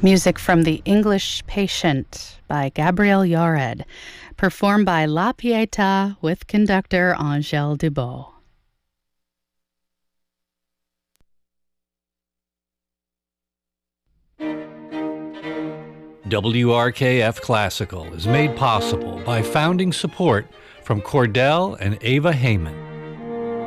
Music from The English Patient by Gabriel Yared, performed by La Pieta with conductor Angèle Dubot. WRKF Classical is made possible by founding support from Cordell and Ava Heyman.